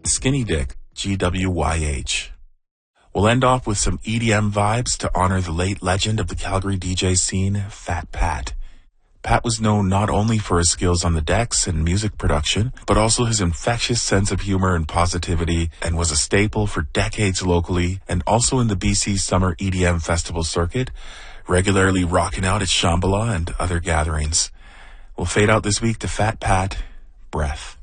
Skinny Dick, GWYH. We'll end off with some EDM vibes to honor the late legend of the Calgary DJ scene, Fat Pat. Pat was known not only for his skills on the decks and music production, but also his infectious sense of humor and positivity, and was a staple for decades locally and also in the BC Summer EDM Festival circuit, regularly rocking out at Shambhala and other gatherings. We'll fade out this week to Fat Pat, Breath.